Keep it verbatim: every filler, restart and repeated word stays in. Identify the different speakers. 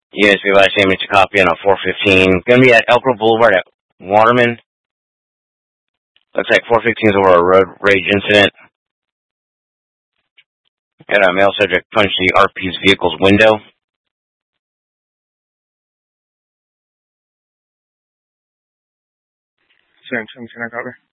Speaker 1: U S B last name, it's a copy on a four fifteen. Gonna be at Elk Grove Boulevard at Waterman. Looks like four fifteen is over a road rage incident. And a male subject punched the R P's vehicle's window.
Speaker 2: Sam, Sam, can I cover?